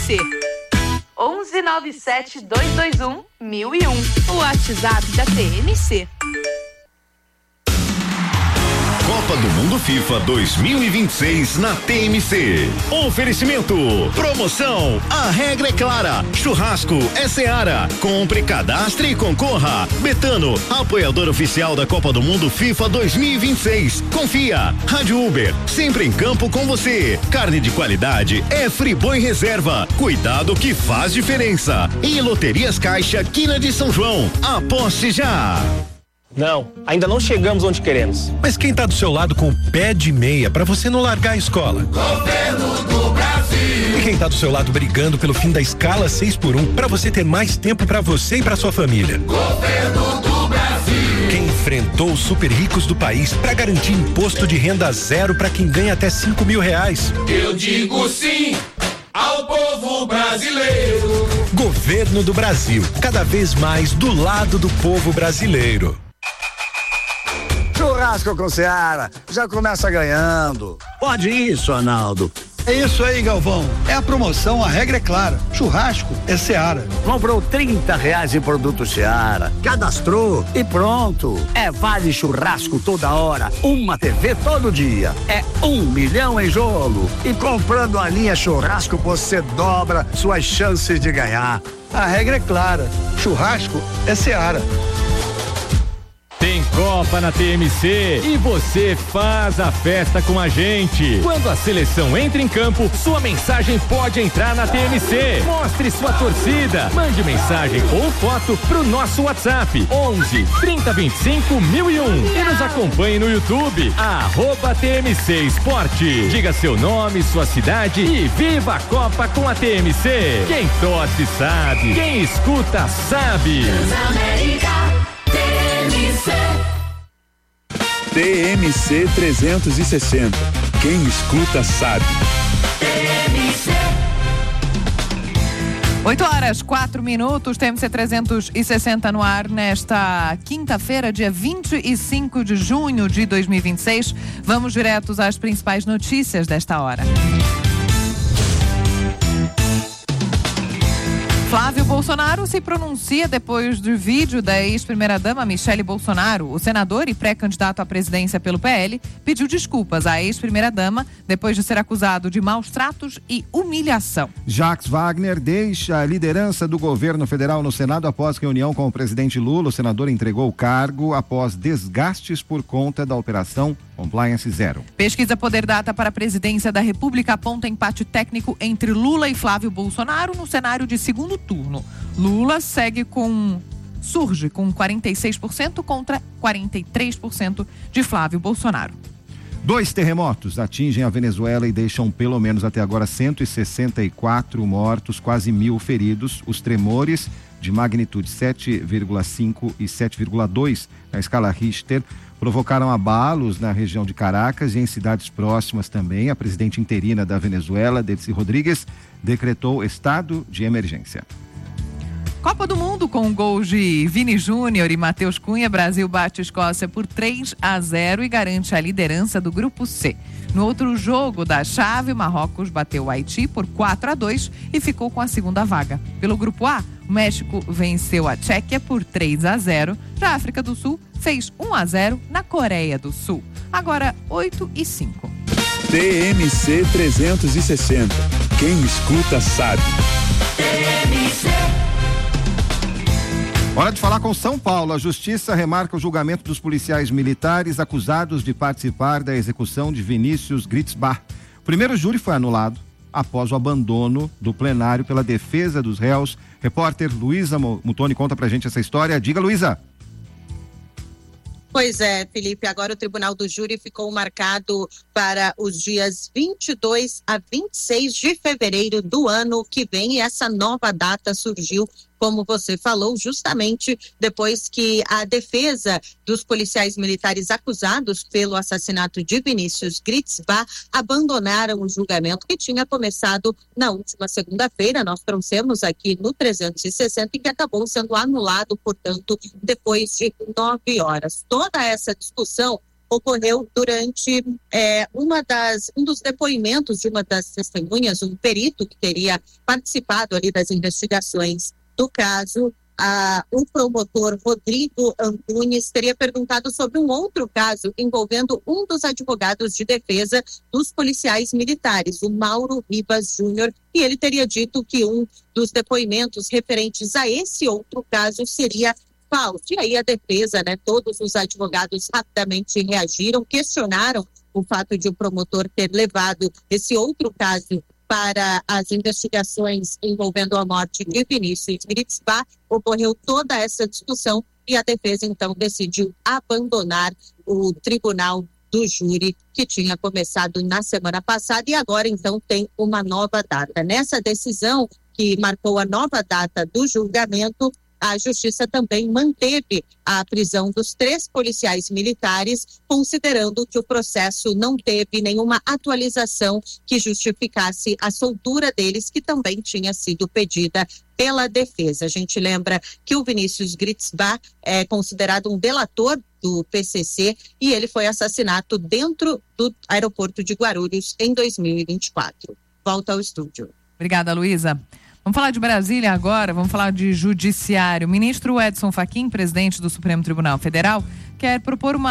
TMC. 1197-221-1001. O WhatsApp da TMC. Copa do Mundo FIFA 2026 na TMC. Oferecimento. Promoção. A regra é clara. Churrasco é Seara. Compre, cadastre e concorra. Betano, apoiador oficial da Copa do Mundo FIFA 2026. Confia. Rádio Uber, sempre em campo com você. Carne de qualidade é Friboi Reserva. Cuidado que faz diferença. E Loterias Caixa, Quina de São João. Aposte já. Não, ainda não chegamos onde queremos. Mas quem tá do seu lado com o pé de meia pra você não largar a escola? Governo do Brasil. E quem tá do seu lado brigando pelo fim da escala 6x1 pra você ter mais tempo pra você e pra sua família? Governo do Brasil. Quem enfrentou os super ricos do país pra garantir imposto de renda zero pra quem ganha até R$5.000? Eu digo sim ao povo brasileiro. Governo do Brasil, cada vez mais do lado do povo brasileiro. Churrasco com Seara, já começa ganhando. Pode isso, Arnaldo. É isso aí, Galvão. É a promoção, a regra é clara. Churrasco é Seara. Comprou R$30 em produto Seara, cadastrou e pronto. É vale churrasco toda hora, uma TV todo dia. É 1 milhão em jogo. E comprando a linha churrasco, você dobra suas chances de ganhar. A regra é clara. Churrasco é Seara. Tem Copa na TMC e você faz a festa com a gente. Quando a seleção entra em campo, sua mensagem pode entrar na TMC. Mostre sua torcida. Mande mensagem ou foto pro nosso WhatsApp 11 3025 1001 e nos acompanhe no YouTube @TMC Esporte. Diga seu nome, sua cidade e viva a Copa com a TMC. Quem torce sabe, quem escuta sabe. TMC 360. Quem escuta sabe. 8h04. TMC 360 no ar nesta quinta-feira, dia 25 de junho de 2026. Vamos diretos às principais notícias desta hora. Flávio Bolsonaro se pronuncia depois do vídeo da ex-primeira-dama Michele Bolsonaro. O senador e pré-candidato à presidência pelo PL pediu desculpas à ex-primeira-dama depois de ser acusado de maus tratos e humilhação. Jacques Wagner deixa a liderança do governo federal no Senado após reunião com o presidente Lula. O senador entregou o cargo após desgastes por conta da operação Compliance Zero. Pesquisa Poder Data para a presidência da República aponta empate técnico entre Lula e Flávio Bolsonaro no cenário de segundo turno. Lula surge com 46% contra 43% de Flávio Bolsonaro. 2 terremotos atingem a Venezuela e deixam pelo menos até agora 164 mortos, quase 1.000 feridos. Os tremores de magnitude 7,5 e 7,2 na escala Richter provocaram abalos na região de Caracas e em cidades próximas também. A presidente interina da Venezuela, Delcy Rodrigues, decretou estado de emergência. Copa do Mundo com gols de Vini Júnior e Matheus Cunha. Brasil bate Escócia por 3-0 e garante a liderança do grupo C. No outro jogo da chave, Marrocos bateu o Haiti por 4-2 e ficou com a segunda vaga. Pelo grupo A, o México venceu a Tchequia por 3-0. Já a África do Sul fez 1-0 na Coreia do Sul. Agora 8h05. TMC 360. Quem escuta sabe. TMC. Hora de falar com São Paulo. A Justiça remarca o julgamento dos policiais militares acusados de participar da execução de Vinícius Gritzbach. O primeiro júri foi anulado após o abandono do plenário pela defesa dos réus. Repórter Luísa Mutoni conta pra gente essa história. Diga, Luísa. Pois é, Felipe, agora o Tribunal do Júri ficou marcado para os dias 22 a 26 de fevereiro do ano que vem, e essa nova data surgiu, como você falou, justamente depois que a defesa dos policiais militares acusados pelo assassinato de Vinícius Gritzbach abandonaram o julgamento que tinha começado na última segunda-feira. Nós trouxemos aqui no 360 e que acabou sendo anulado, portanto, depois de 9 horas. Toda essa discussão ocorreu durante um dos depoimentos de uma das testemunhas, um perito que teria participado ali das investigações do caso. O promotor Rodrigo Antunes teria perguntado sobre um outro caso envolvendo um dos advogados de defesa dos policiais militares, o Mauro Ribas Júnior, e ele teria dito que um dos depoimentos referentes a esse outro caso seria falso. E aí a defesa, todos os advogados rapidamente reagiram, questionaram o fato de o promotor ter levado esse outro caso para as investigações envolvendo a morte de Vinícius Gritzbach. Ocorreu toda essa discussão e a defesa então decidiu abandonar o tribunal do júri que tinha começado na semana passada e agora então tem uma nova data. Nessa decisão que marcou a nova data do julgamento, a Justiça também manteve a prisão dos 3 policiais militares, considerando que o processo não teve nenhuma atualização que justificasse a soltura deles, que também tinha sido pedida pela defesa. A gente lembra que o Vinícius Gritzbach é considerado um delator do PCC e ele foi assassinado dentro do aeroporto de Guarulhos em 2024. Volta ao estúdio. Obrigada, Luísa. Vamos falar de Brasília agora, vamos falar de judiciário. O ministro Edson Fachin, presidente do Supremo Tribunal Federal, quer propor uma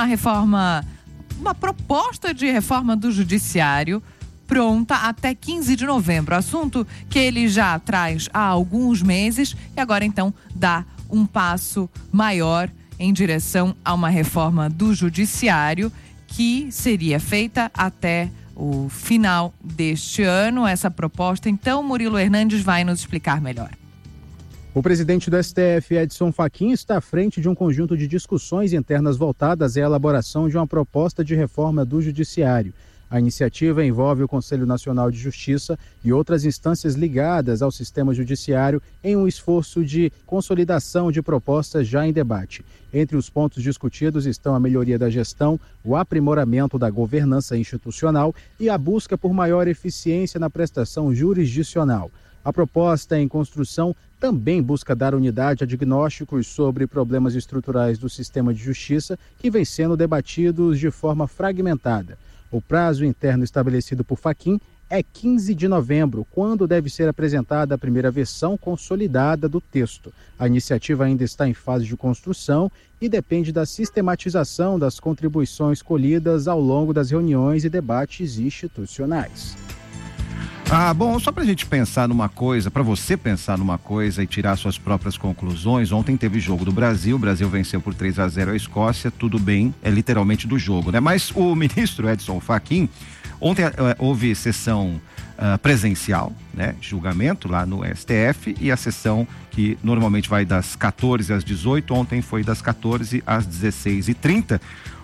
proposta de reforma do judiciário pronta até 15 de novembro. Assunto que ele já traz há alguns meses e agora então dá um passo maior em direção a uma reforma do judiciário que seria feita até o final deste ano, essa proposta. Então, Murilo Hernandes vai nos explicar melhor. O presidente do STF, Edson Fachin, está à frente de um conjunto de discussões internas voltadas à elaboração de uma proposta de reforma do judiciário. A iniciativa envolve o Conselho Nacional de Justiça e outras instâncias ligadas ao sistema judiciário em um esforço de consolidação de propostas já em debate. Entre os pontos discutidos estão a melhoria da gestão, o aprimoramento da governança institucional e a busca por maior eficiência na prestação jurisdicional. A proposta em construção também busca dar unidade a diagnósticos sobre problemas estruturais do sistema de justiça que vêm sendo debatidos de forma fragmentada. O prazo interno estabelecido por Fachin é 15 de novembro, quando deve ser apresentada a primeira versão consolidada do texto. A iniciativa ainda está em fase de construção e depende da sistematização das contribuições colhidas ao longo das reuniões e debates institucionais. Bom, só pra gente pensar numa coisa, pra você pensar numa coisa e tirar suas próprias conclusões. Ontem teve jogo do Brasil, o Brasil venceu por 3-0 a Escócia, tudo bem, é literalmente do jogo, né? Mas o ministro Edson Fachin, ontem houve sessão presencial, né? Julgamento lá no STF, e a sessão que normalmente vai das 14 às 18, ontem foi das 14 às 16h30.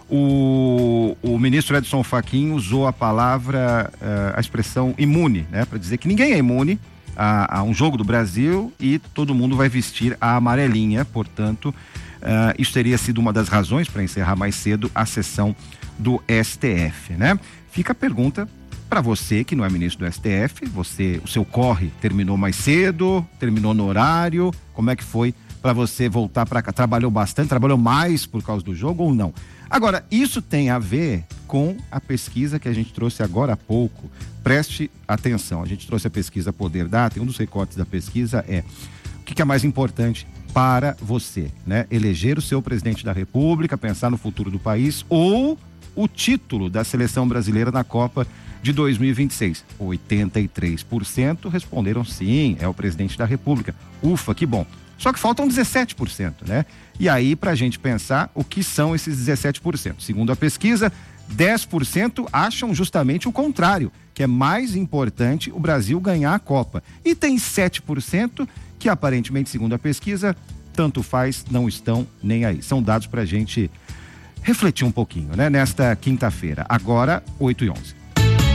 O ministro Edson Fachin usou a palavra, a expressão imune, né? Para dizer que ninguém é imune a um jogo do Brasil e todo mundo vai vestir a amarelinha. Portanto, isso teria sido uma das razões para encerrar mais cedo a sessão do STF, né? Fica a pergunta para você que não é ministro do STF, o seu corre terminou mais cedo, terminou no horário, como é que foi para você voltar para cá? Trabalhou bastante, trabalhou mais por causa do jogo ou não? Agora, isso tem a ver com a pesquisa que a gente trouxe agora há pouco. Preste atenção, a gente trouxe a pesquisa Poder Data, e um dos recortes da pesquisa é o que é mais importante para você, né? Eleger o seu presidente da República, pensar no futuro do país ou o título da seleção brasileira na Copa de 2026. 83% responderam sim, é o presidente da República. Ufa, que bom. Só que faltam 17%, né? E aí, pra gente pensar, o que são esses 17%? Segundo a pesquisa, 10% acham justamente o contrário, que é mais importante o Brasil ganhar a Copa. E tem 7% que, aparentemente, segundo a pesquisa, tanto faz, não estão nem aí. São dados pra gente refletir um pouquinho, né? Nesta quinta-feira, agora 8h11.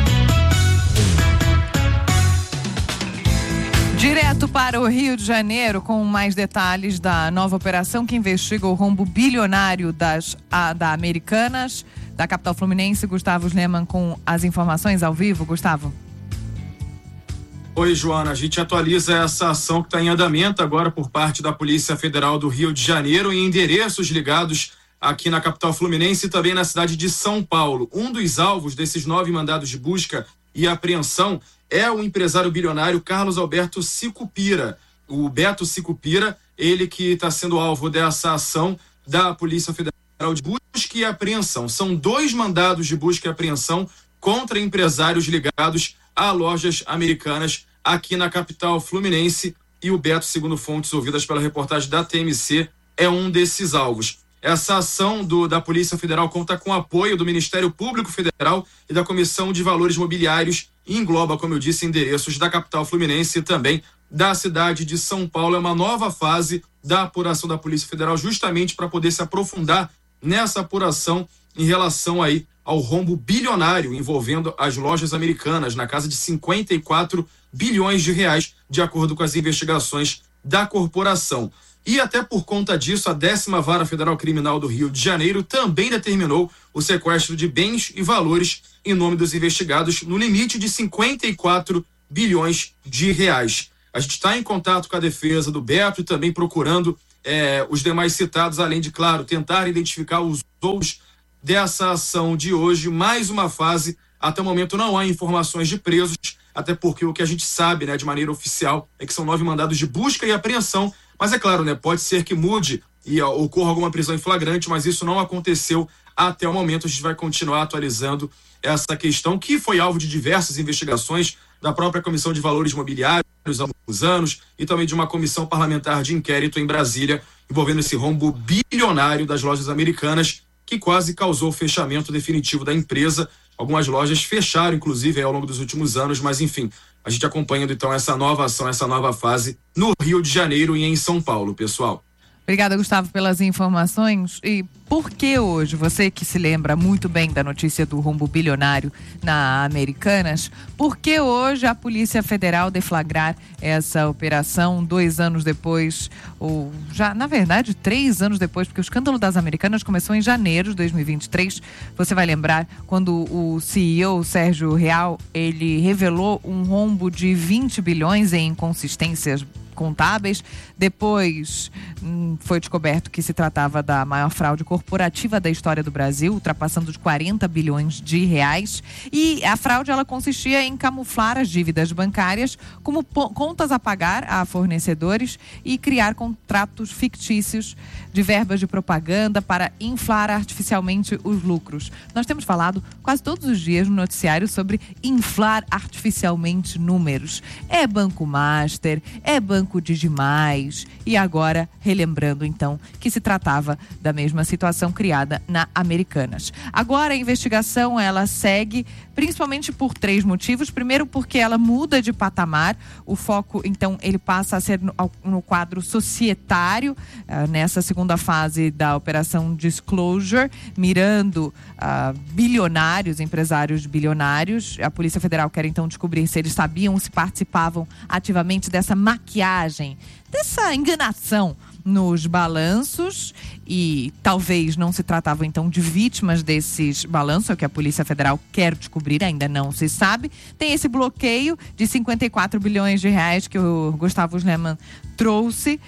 Direto para o Rio de Janeiro, com mais detalhes da nova operação que investiga o rombo bilionário da Americanas, da capital fluminense. Gustavo Sleman com as informações ao vivo. Gustavo. Oi, Joana. A gente atualiza essa ação que está em andamento agora por parte da Polícia Federal do Rio de Janeiro em endereços ligados aqui na capital fluminense e também na cidade de São Paulo. Um dos alvos desses 9 mandados de busca e apreensão é o empresário bilionário Carlos Alberto Sicupira. O Beto Sicupira, ele que está sendo alvo dessa ação da Polícia Federal de busca e apreensão. São 2 mandados de busca e apreensão contra empresários ligados a lojas americanas aqui na capital fluminense, e o Beto, segundo fontes ouvidas pela reportagem da TMC, é um desses alvos. Essa ação da Polícia Federal conta com o apoio do Ministério Público Federal e da Comissão de Valores Mobiliários e engloba, como eu disse, endereços da capital fluminense e também da cidade de São Paulo. É uma nova fase da apuração da Polícia Federal, justamente para poder se aprofundar nessa apuração em relação aí ao rombo bilionário envolvendo as lojas americanas, na casa de 54 bilhões de reais, de acordo com as investigações da corporação. E até por conta disso, a 10ª Vara Federal Criminal do Rio de Janeiro também determinou o sequestro de bens e valores em nome dos investigados no limite de 54 bilhões de reais. A gente está em contato com a defesa do Beto e também procurando os demais citados, além de, claro, tentar identificar os outros dessa ação de hoje. Mais uma fase, até o momento não há informações de presos, até porque o que a gente sabe, né, de maneira oficial, é que são 9 mandados de busca e apreensão. Mas é claro, né, pode ser que mude e ocorra alguma prisão em flagrante, mas isso não aconteceu até o momento. A gente vai continuar atualizando essa questão, que foi alvo de diversas investigações da própria Comissão de Valores Mobiliários há alguns anos e também de uma comissão parlamentar de inquérito em Brasília, envolvendo esse rombo bilionário das lojas americanas, que quase causou o fechamento definitivo da empresa. Algumas lojas fecharam, inclusive, ao longo dos últimos anos, mas enfim, a gente acompanhando então essa nova ação, essa nova fase no Rio de Janeiro e em São Paulo, pessoal. Obrigada, Gustavo, pelas informações. E por que hoje, você que se lembra muito bem da notícia do rombo bilionário na Americanas, por que hoje a Polícia Federal deflagrar essa operação 2 anos depois, ou já, na verdade, 3 anos depois, porque o escândalo das Americanas começou em janeiro de 2023. Você vai lembrar quando o CEO, Sérgio Real, ele revelou um rombo de 20 bilhões em inconsistências contábeis. Depois foi descoberto que se tratava da maior fraude corporativa da história do Brasil, ultrapassando os 40 bilhões de reais. E a fraude, ela consistia em camuflar as dívidas bancárias como contas a pagar a fornecedores e criar contratos fictícios de verbas de propaganda para inflar artificialmente os lucros. Nós temos falado quase todos os dias no noticiário sobre inflar artificialmente números. É Banco Master, é Banco Digimais, e agora relembrando então que se tratava da mesma situação criada na Americanas. Agora a investigação, ela segue principalmente por 3 motivos. Primeiro, porque ela muda de patamar. O foco então ele passa a ser no quadro societário, nessa segunda fase da operação Disclosure, mirando bilionários, empresários bilionários. A Polícia Federal quer então descobrir se eles sabiam, se participavam ativamente dessa maquiagem, dessa enganação nos balanços, e talvez não se tratavam então de vítimas desses balanços, é o que a Polícia Federal quer descobrir, ainda não se sabe. Tem esse bloqueio de 54 bilhões de reais que o Gustavo Lehmann trouxe.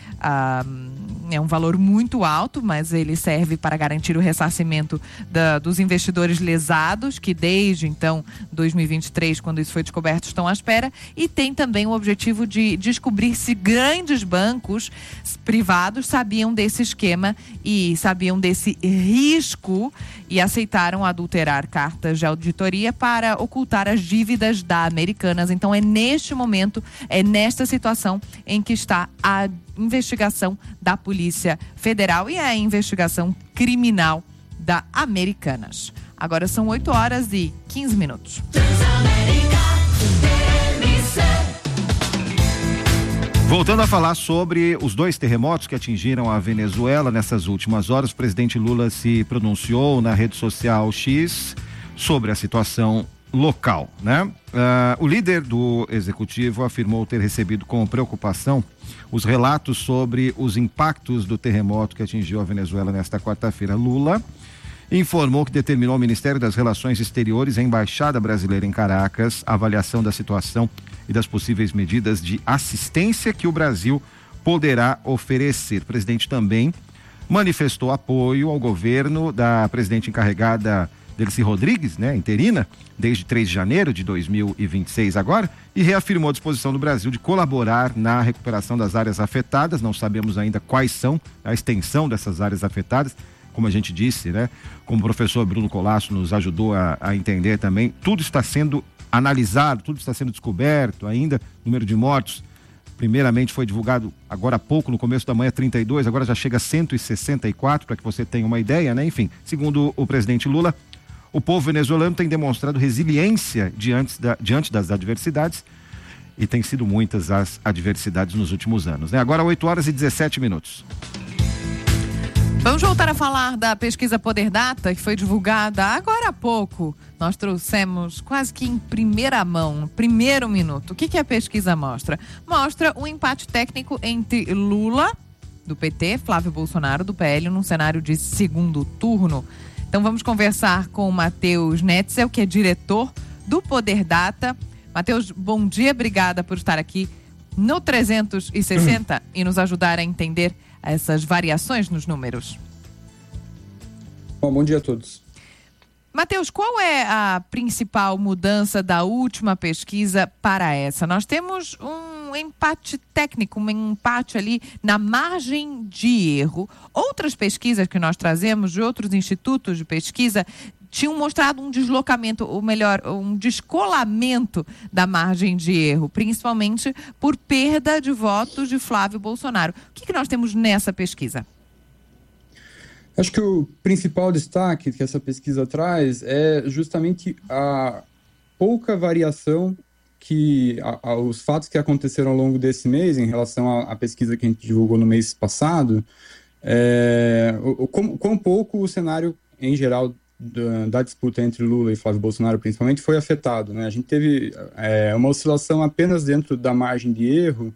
É um valor muito alto, mas ele serve para garantir o ressarcimento dos investidores lesados, que desde então 2023, quando isso foi descoberto, estão à espera. E tem também o objetivo de descobrir se grandes bancos privados sabiam desse esquema e sabiam desse risco e aceitaram adulterar cartas de auditoria para ocultar as dívidas da Americanas. Então é neste momento, é nesta situação em que está a investigação da Polícia Federal e a investigação criminal da Americanas. Agora são 8h15. Voltando a falar sobre os 2 terremotos que atingiram a Venezuela nessas últimas horas, o presidente Lula se pronunciou na rede social X sobre a situação local, né? O líder do executivo afirmou ter recebido com preocupação os relatos sobre os impactos do terremoto que atingiu a Venezuela nesta quarta-feira. Lula informou que determinou ao Ministério das Relações Exteriores e a Embaixada Brasileira em Caracas a avaliação da situação e das possíveis medidas de assistência que o Brasil poderá oferecer. O presidente também manifestou apoio ao governo da presidente encarregada Delcy Rodrigues, né, interina, desde 3 de janeiro de 2026 agora, e reafirmou a disposição do Brasil de colaborar na recuperação das áreas afetadas. Não sabemos ainda quais são a extensão dessas áreas afetadas, como a gente disse, né, como o professor Bruno Colasso nos ajudou a entender também, tudo está sendo analisado, tudo está sendo descoberto ainda, número de mortos, primeiramente foi divulgado agora há pouco, no começo da manhã, 32, agora já chega a 164, para que você tenha uma ideia, né, enfim, segundo o presidente Lula, o povo venezuelano tem demonstrado resiliência diante das adversidades, e tem sido muitas as adversidades nos últimos anos, né? Agora 8h17. Vamos voltar a falar da pesquisa Poder Data, que foi divulgada agora há pouco. Nós trouxemos quase que em primeira mão, no primeiro minuto. O que a pesquisa mostra? Mostra um empate técnico entre Lula, do PT, Flávio Bolsonaro, do PL, num cenário de segundo turno. Então vamos conversar com o Matheus Netzel, que é diretor do Poder Data. Matheus, bom dia, obrigada por estar aqui no 360 e nos ajudar a entender essas variações nos números. Bom dia a todos. Matheus, qual é a principal mudança da última pesquisa para essa? Nós temos um empate técnico, um empate ali na margem de erro. Outras pesquisas que nós trazemos de outros institutos de pesquisa tinham mostrado um deslocamento, ou melhor, um descolamento da margem de erro, principalmente por perda de votos de Flávio Bolsonaro. O que nós temos nessa pesquisa? Acho que o principal destaque que essa pesquisa traz é justamente a pouca variação os fatos que aconteceram ao longo desse mês em relação à pesquisa que a gente divulgou no mês passado, quão pouco o cenário em geral da disputa entre Lula e Flávio Bolsonaro principalmente foi afetado, né? A gente teve uma oscilação apenas dentro da margem de erro,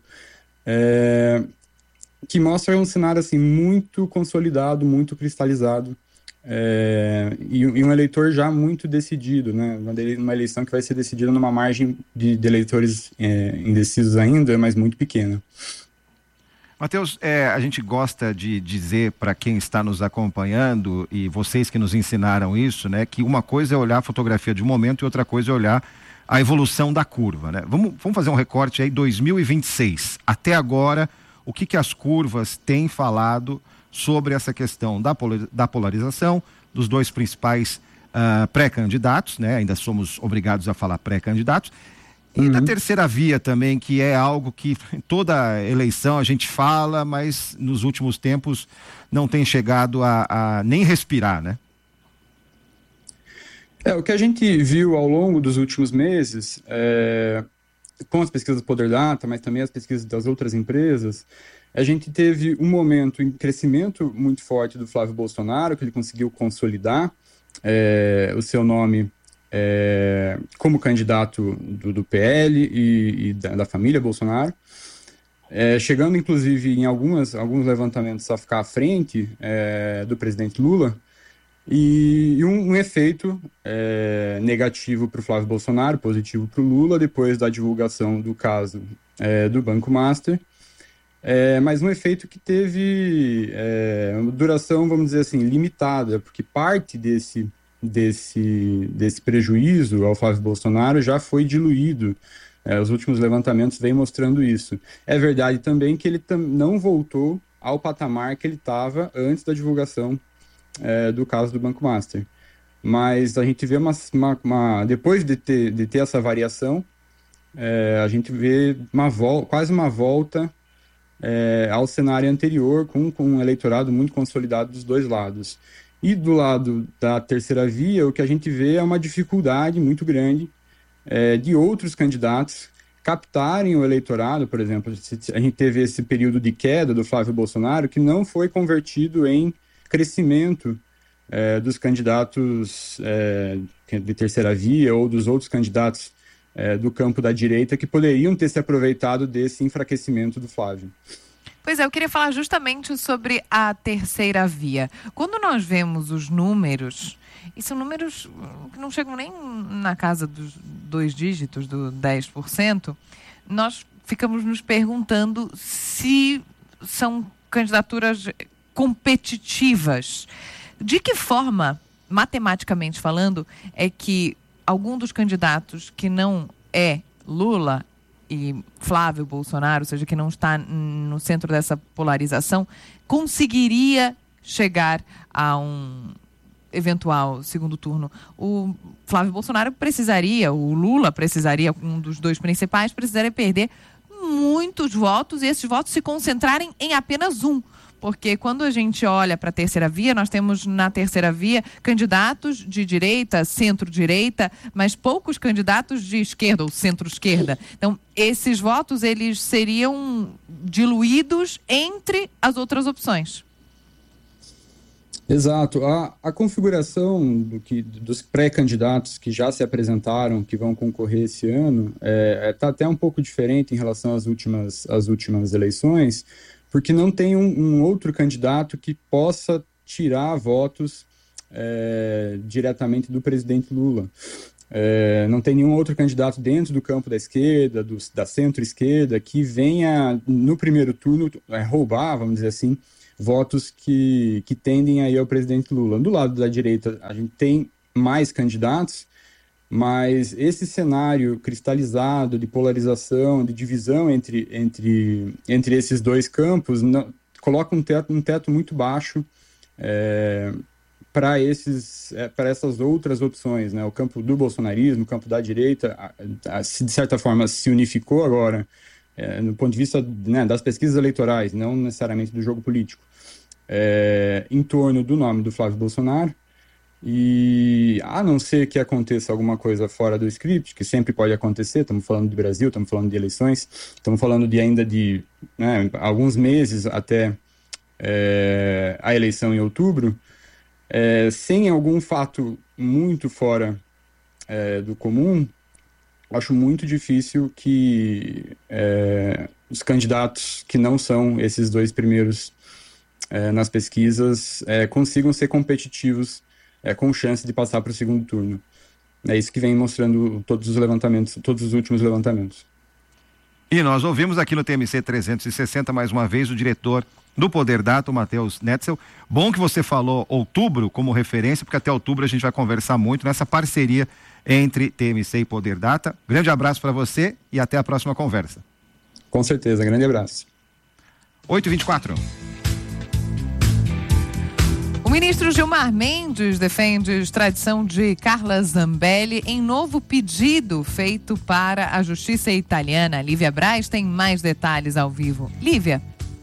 que mostra um cenário assim, muito consolidado, muito cristalizado, e um eleitor já muito decidido, né? Uma eleição que vai ser decidida numa margem de eleitores indecisos ainda, mas muito pequena. Matheus, a gente gosta de dizer para quem está nos acompanhando, e vocês que nos ensinaram isso, né, que uma coisa é olhar a fotografia de um momento e outra coisa é olhar a evolução da curva, né? Vamos fazer um recorte aí, 2026. Até agora, o que as curvas têm falado sobre essa questão da polarização dos dois principais pré-candidatos, né? Ainda somos obrigados a falar pré-candidatos. E da terceira via também, que é algo que toda eleição a gente fala, mas nos últimos tempos não tem chegado a nem respirar, né? O que a gente viu ao longo dos últimos meses, com as pesquisas do Poder Data, mas também as pesquisas das outras empresas, a gente teve um momento em crescimento muito forte do Flávio Bolsonaro, que ele conseguiu consolidar o seu nome como candidato do PL e da família Bolsonaro, chegando inclusive em alguns levantamentos a ficar à frente do presidente Lula, e um efeito negativo para o Flávio Bolsonaro, positivo para o Lula, depois da divulgação do caso do Banco Master, mas um efeito que teve uma duração, vamos dizer assim, limitada, porque parte desse prejuízo ao Flávio Bolsonaro já foi diluído. Os últimos levantamentos vêm mostrando isso. É verdade também que ele não voltou ao patamar que ele estava antes da divulgação do caso do Banco Master. Mas a gente vê depois de ter essa variação, a gente vê quase uma volta ao cenário anterior, com um eleitorado muito consolidado dos dois lados. E do lado da terceira via, o que a gente vê é uma dificuldade muito grande de outros candidatos captarem o eleitorado. Por exemplo, a gente teve esse período de queda do Flávio Bolsonaro que não foi convertido em crescimento dos candidatos de terceira via ou dos outros candidatos do campo da direita que poderiam ter se aproveitado desse enfraquecimento do Flávio. Pois eu queria falar justamente sobre a terceira via. Quando nós vemos os números, e são números que não chegam nem na casa dos 2 dígitos, do 10%, nós ficamos nos perguntando se são candidaturas competitivas. De que forma, matematicamente falando, é que algum dos candidatos que não é Lula e Flávio Bolsonaro, ou seja, que não está no centro dessa polarização, conseguiria chegar a um eventual segundo turno? O Flávio Bolsonaro precisaria, o Lula precisaria, um dos dois principais, precisaria perder muitos votos e esses votos se concentrarem em apenas um. Porque quando a gente olha para a terceira via, nós temos na terceira via candidatos de direita, centro-direita, mas poucos candidatos de esquerda ou centro-esquerda. Então, esses votos, eles seriam diluídos entre as outras opções. Exato. A configuração dos pré-candidatos que já se apresentaram, que vão concorrer esse ano, está até um pouco diferente em relação às últimas eleições, porque não tem um outro candidato que possa tirar votos diretamente do presidente Lula. Não tem nenhum outro candidato dentro do campo da esquerda, da centro-esquerda, que venha, no primeiro turno, roubar, vamos dizer assim, votos que tendem aí ao presidente Lula. Do lado da direita, a gente tem mais candidatos, mas esse cenário cristalizado de polarização, de divisão entre esses dois campos, coloca um teto muito baixo para essas outras opções, né? O campo do bolsonarismo, o campo da direita, de certa forma, se unificou agora, no ponto de vista, né, das pesquisas eleitorais, não necessariamente do jogo político, em torno do nome do Flávio Bolsonaro. E a não ser que aconteça alguma coisa fora do script, que sempre pode acontecer, estamos falando de Brasil, estamos falando de eleições, estamos falando ainda de alguns meses até a eleição em outubro, sem algum fato muito fora do comum, acho muito difícil que os candidatos que não são esses dois primeiros nas pesquisas consigam ser competitivos com chance de passar para o segundo turno. É isso que vem mostrando todos os últimos levantamentos. E nós ouvimos aqui no TMC 360 mais uma vez o diretor do Poder Data, o Matheus Netzel. Bom que você falou outubro como referência, porque até outubro a gente vai conversar muito nessa parceria entre TMC e Poder Data. Grande abraço para você e até a próxima conversa. Com certeza, grande abraço. 8h24. O ministro Gilmar Mendes defende extradição de Carla Zambelli em novo pedido feito para a justiça italiana. Lívia Braz tem mais detalhes ao vivo. Lívia.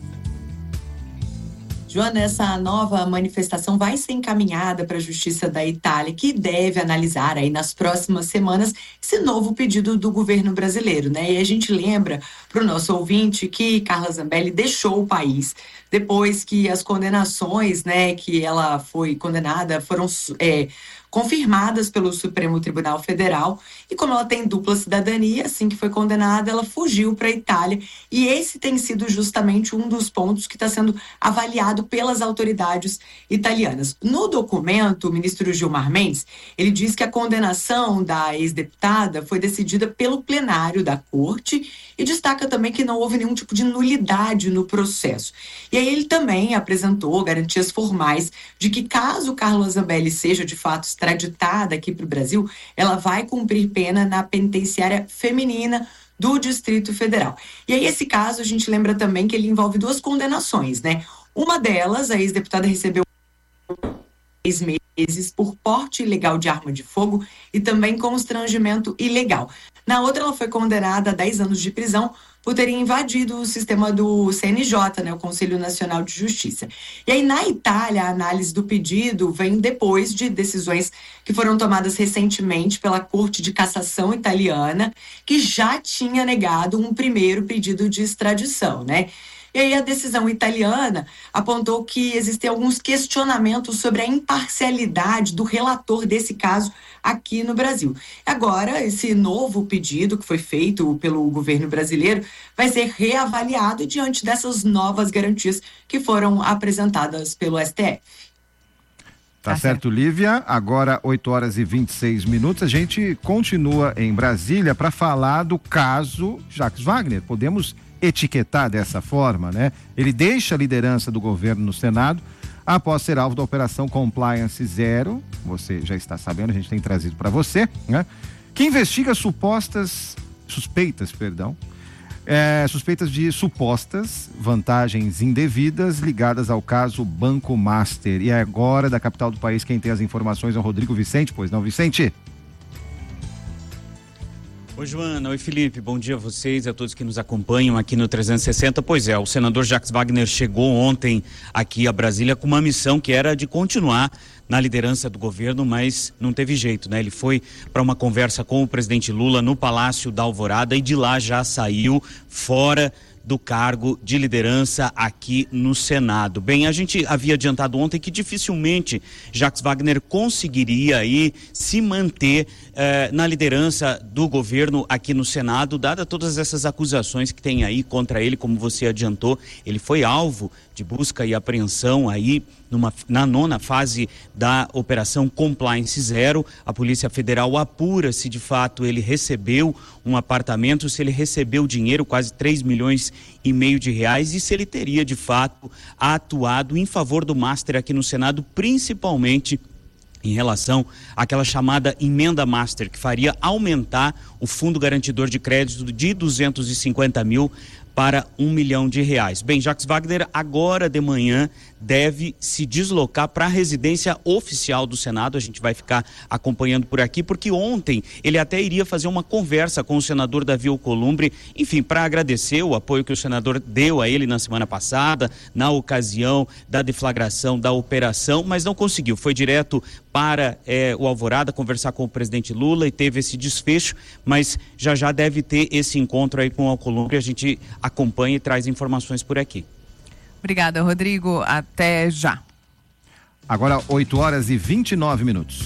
Joana, essa nova manifestação vai ser encaminhada para a Justiça da Itália, que deve analisar aí nas próximas semanas esse novo pedido do governo brasileiro, né? E a gente lembra para o nosso ouvinte que Carla Zambelli deixou o país depois que as condenações, né, que ela foi condenada foram confirmadas pelo Supremo Tribunal Federal, e como ela tem dupla cidadania, assim que foi condenada, ela fugiu para a Itália, e esse tem sido justamente um dos pontos que está sendo avaliado pelas autoridades italianas. No documento, o ministro Gilmar Mendes, ele diz que a condenação da ex-deputada foi decidida pelo plenário da corte e destaca também que não houve nenhum tipo de nulidade no processo. E aí ele também apresentou garantias formais de que caso Carla Zambelli seja de fato extraditada aqui para o Brasil, ela vai cumprir pena na penitenciária feminina do Distrito Federal. E aí esse caso a gente lembra também que ele envolve duas condenações, né? Uma delas, a ex-deputada recebeu 6 meses por porte ilegal de arma de fogo e também constrangimento ilegal. Na outra, ela foi condenada a 10 anos de prisão por ter invadido o sistema do CNJ, né, o Conselho Nacional de Justiça. E aí, na Itália, a análise do pedido vem depois de decisões que foram tomadas recentemente pela Corte de Cassação italiana, que já tinha negado um primeiro pedido de extradição, né? E aí a decisão italiana apontou que existem alguns questionamentos sobre a imparcialidade do relator desse caso aqui no Brasil. Agora, esse novo pedido que foi feito pelo governo brasileiro vai ser reavaliado diante dessas novas garantias que foram apresentadas pelo STF. Tá certo, Lívia. Agora 8h26. A gente continua em Brasília para falar do caso Jacques Wagner. Podemos etiquetar dessa forma, né? Ele deixa a liderança do governo no Senado após ser alvo da Operação Compliance Zero, você já está sabendo, a gente tem trazido para você, né? Que investiga suspeitas de supostas vantagens indevidas ligadas ao caso Banco Master. E agora, da capital do país, quem tem as informações é o Rodrigo Vicente, pois não, Vicente? Oi, Joana. Oi, Felipe. Bom dia a vocês e a todos que nos acompanham aqui no 360. Pois é, o senador Jacques Wagner chegou ontem aqui a Brasília com uma missão que era de continuar na liderança do governo, mas não teve jeito, né? Ele foi para uma conversa com o presidente Lula no Palácio da Alvorada e de lá já saiu fora do cargo de liderança aqui no Senado. Bem, a gente havia adiantado ontem que dificilmente Jacques Wagner conseguiria aí se manter na liderança do governo aqui no Senado, dada todas essas acusações que tem aí contra ele, como você adiantou. Ele foi alvo de busca e apreensão aí na 9ª fase da Operação Compliance Zero. A Polícia Federal apura se de fato ele recebeu um apartamento, se ele recebeu dinheiro, quase 3,5 milhões de reais, e se ele teria de fato atuado em favor do Master aqui no Senado, principalmente em relação àquela chamada emenda Master, que faria aumentar o fundo garantidor de crédito de 250 mil para 1 milhão de reais. Bem, Jacques Wagner agora de manhã deve se deslocar para a residência oficial do Senado. A gente vai ficar acompanhando por aqui, porque ontem ele até iria fazer uma conversa com o senador Davi Alcolumbre, enfim, para agradecer o apoio que o senador deu a ele na semana passada, na ocasião da deflagração da operação, mas não conseguiu. Foi direto para o Alvorada conversar com o presidente Lula e teve esse desfecho, mas já deve ter esse encontro aí com o Alcolumbre. A gente acompanha e traz informações por aqui. Obrigada, Rodrigo. Até já. Agora 8h29.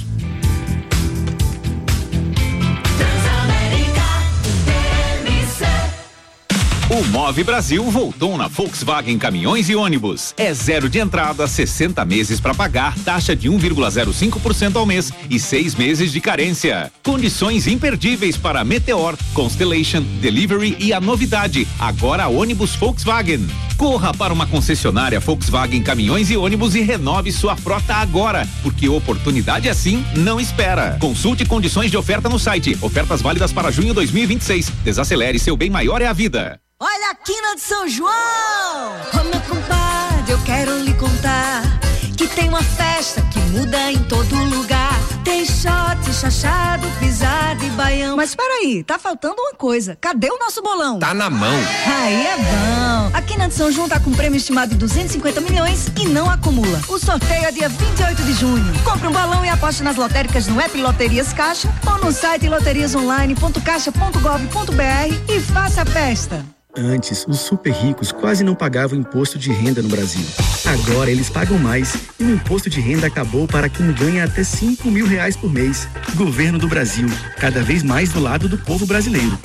O Move Brasil voltou na Volkswagen Caminhões e Ônibus. É 0 de entrada, 60 meses para pagar, taxa de 1,05% ao mês e 6 meses de carência. Condições imperdíveis para Meteor, Constellation, Delivery e a novidade, agora ônibus Volkswagen. Corra para uma concessionária Volkswagen Caminhões e Ônibus e renove sua frota agora, porque oportunidade assim não espera. Consulte condições de oferta no site. Ofertas válidas para junho 2026. Desacelere, seu bem maior é a vida. Olha a quina de São João! Ô meu compadre, eu quero lhe contar que tem uma festa que muda em todo lugar. Tem shot, chachado, pisado e baião. Mas peraí, tá faltando uma coisa. Cadê o nosso bolão? Tá na mão. Aí é bom. A quina de São João tá com prêmio estimado de 250 milhões e não acumula. O sorteio é dia 28 de junho. Compre um bolão e aposte nas lotéricas no app Loterias Caixa ou no site loteriasonline.caixa.gov.br e faça a festa. Antes, os super ricos quase não pagavam imposto de renda no Brasil. Agora eles pagam mais e o imposto de renda acabou para quem ganha até 5 mil reais por mês. Governo do Brasil, cada vez mais do lado do povo brasileiro.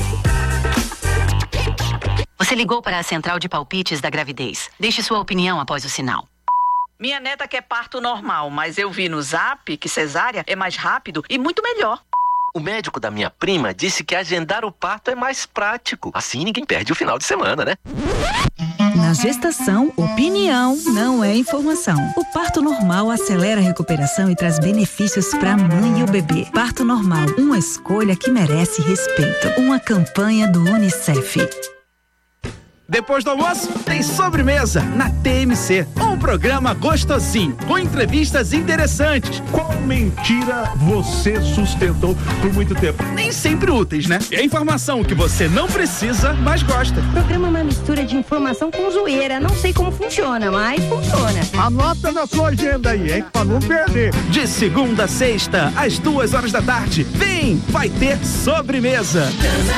Você ligou para a central de palpites da gravidez. Deixe sua opinião após o sinal. Minha neta quer parto normal, mas eu vi no Zap que cesárea é mais rápido e muito melhor. O médico da minha prima disse que agendar o parto é mais prático. Assim ninguém perde o final de semana, né? Na gestação, opinião não é informação. O parto normal acelera a recuperação e traz benefícios para a mãe e o bebê. Parto normal, uma escolha que merece respeito. Uma campanha do UNICEF. Depois do almoço, tem sobremesa na TMC. Um programa gostosinho, com entrevistas interessantes. Qual mentira você sustentou por muito tempo? Nem sempre úteis, né? É informação que você não precisa, mas gosta. O programa é uma mistura de informação com zoeira. Não sei como funciona, mas funciona. Anota na sua agenda aí, hein? Pra não perder. De segunda a sexta, às 2 horas da tarde. Vem, vai ter sobremesa.